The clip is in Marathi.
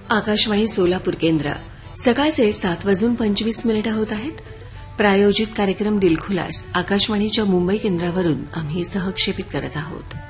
आकाशवाणी सोलापूर केंद्र सकाळचे 7:25 होत आहेत. प्रायोजित कार्यक्रम दिलखुलास आकाशवाणीच्या मुंबई केंद्रावरून आम्ही सहक्षेपित करत आहोत.